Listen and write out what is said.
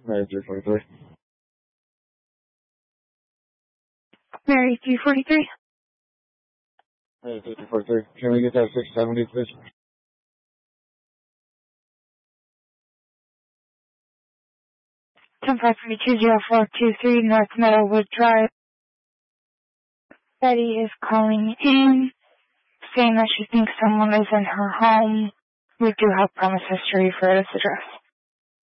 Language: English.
Mary 343. Mary 343. Mary 343. Can we get that 670, please? 10-532-0423 North Meadowwood Drive. Betty is calling in, saying that she thinks someone is in her home. We do have promise history for this address.